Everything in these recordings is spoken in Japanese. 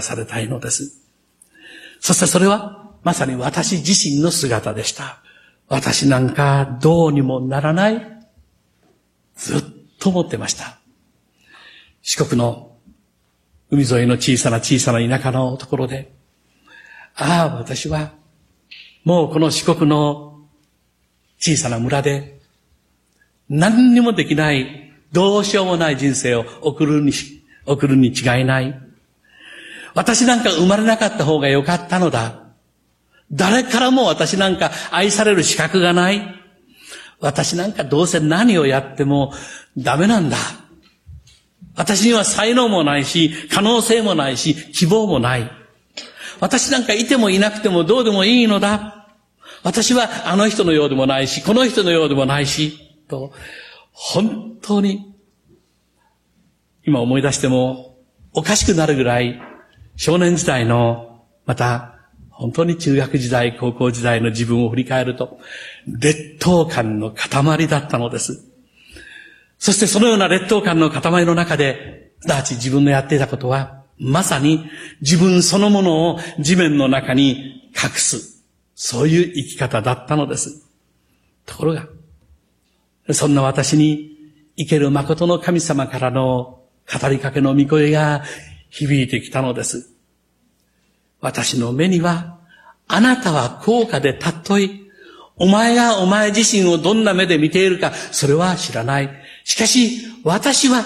されたいのです。そしてそれはまさに私自身の姿でした。私なんかどうにもならない。ずっと思ってました。四国の海沿いの小さな田舎のところで、私はもうこの四国の小さな村で何にもできない、どうしようもない人生を送るに違いない。私なんか生まれなかった方がよかったのだ。誰からも私なんか愛される資格がない。私なんかどうせ何をやってもダメなんだ。私には才能もないし、可能性もないし、希望もない。私なんかいてもいなくてもどうでもいいのだ。私はあの人のようでもないし、この人のようでもないし、と、本当に、今思い出してもおかしくなるぐらい、少年時代の、また、本当に中学時代、高校時代の自分を振り返ると、劣等感の塊だったのです。そしてそのような劣等感の塊の中で、すなわち自分のやっていたことは、まさに自分そのものを地面の中に隠す、そういう生き方だったのです。ところが、そんな私に生ける誠の神様からの語りかけの御声が響いてきたのです。私の目には、あなたは高価で尊い。お前がお前自身をどんな目で見ているか、それは知らない。しかし、私は、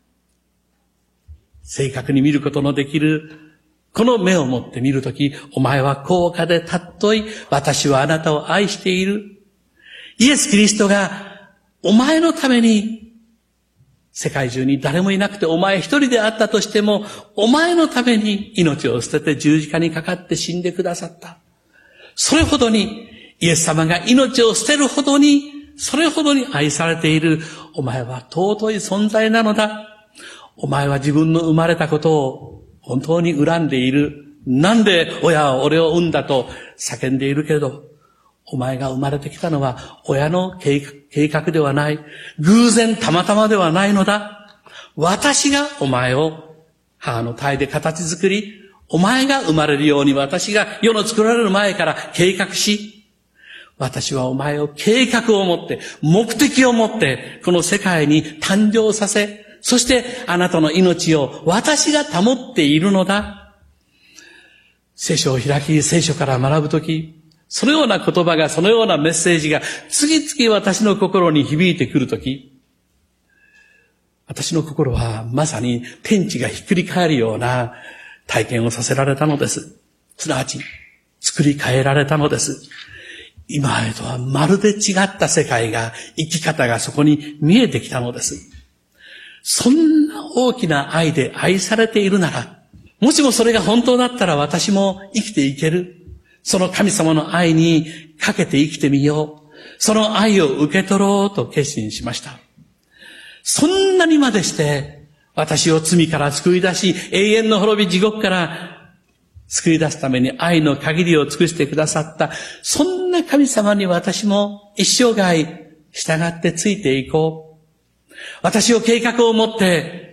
正確に見ることのできる、この目を持って見るとき、お前は高価で尊い。私はあなたを愛している。イエス・キリストが、お前のために、世界中に誰もいなくてお前一人であったとしても、お前のために命を捨てて十字架にかかって死んでくださった。それほどに、イエス様が命を捨てるほどに、それほどに愛されている、お前は尊い存在なのだ。お前は自分の生まれたことを本当に恨んでいる。なんで親は俺を産んだと叫んでいるけれど、お前が生まれてきたのは親の計画ではない。偶然たまたまではないのだ。私がお前を母の胎で形作り、お前が生まれるように私が世の作られる前から計画し、私はお前を計画を持って、目的を持って、この世界に誕生させ、そしてあなたの命を私が保っているのだ。聖書を開き、聖書から学ぶとき、そのような言葉が、そのようなメッセージが次々私の心に響いてくるとき、私の心はまさに天地がひっくり返るような体験をさせられたのです。すなわち、作り変えられたのです。今までとはまるで違った世界が、生き方がそこに見えてきたのです。そんな大きな愛で愛されているなら、もしもそれが本当だったら私も生きていける。その神様の愛にかけて生きてみよう。その愛を受け取ろうと決心しました。そんなにまでして私を罪から救い出し、永遠の滅び地獄から救い出すために愛の限りを尽くしてくださった、そんな神様に私も一生涯従ってついていこう。私を計画を持って、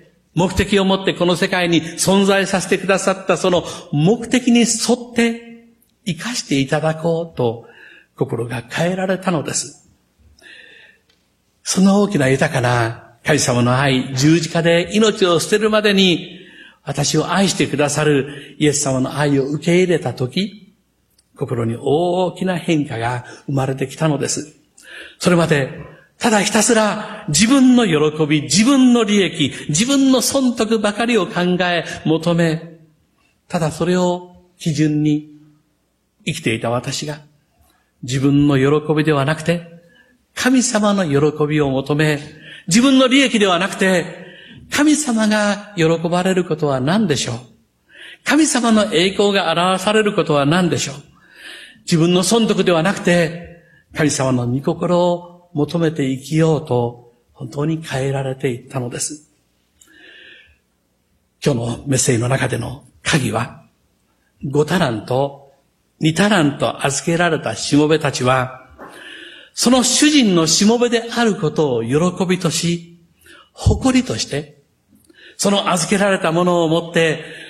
目的を持ってこの世界に存在させてくださったその目的に沿って生かしていただこうと心が変えられたのです。その大きな豊かな神様の愛、十字架で命を捨てるまでに私を愛してくださるイエス様の愛を受け入れたとき、心に大きな変化が生まれてきたのです。それまでただひたすら自分の喜び、自分の利益、自分の損得ばかりを考え、求め、ただそれを基準に生きていた私が、自分の喜びではなくて、神様の喜びを求め、自分の利益ではなくて、神様が喜ばれることは何でしょう。神様の栄光が表されることは何でしょう。自分の損得ではなくて、神様の御心を求めて生きようと、本当に変えられていったのです。今日のメッセージの中での鍵は、5タラント、2タラント預けられたしもべたちは、その主人のしもべであることを喜びとし、誇りとして、その預けられたものを持って、